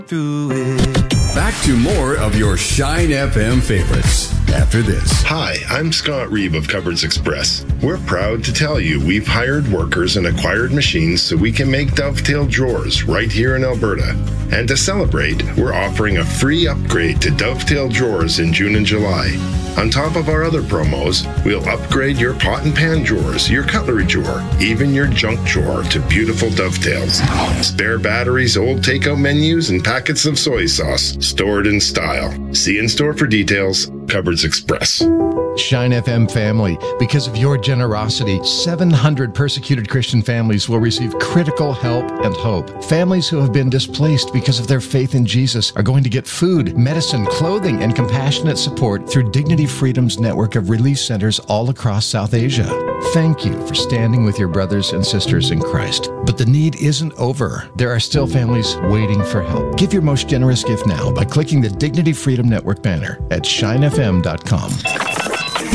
through it. Back to more of your Shine FM favorites after this. Hi, I'm Scott Reeve of Cupboards Express. We're proud to tell you we've hired workers and acquired machines so we can make dovetail drawers right here in Alberta. And to celebrate, we're offering a free upgrade to dovetail drawers in June and July. On top of our other promos, we'll upgrade your pot and pan drawers, your cutlery drawer, even your junk drawer to beautiful dovetails. Spare batteries, old takeout menus, and packets of soy sauce stored in style. See in store for details. Cupboards Express. Shine FM family, because of your generosity, 700 persecuted Christian families will receive critical help and hope. Families who have been displaced because of their faith in Jesus are going to get food, medicine, clothing, and compassionate support through Dignity Freedom's network of relief centers all across South Asia. Thank you for standing with your brothers and sisters in Christ. But the need isn't over. There are still families waiting for help. Give your most generous gift now by clicking the Dignity Freedom Network banner at shinefm.com.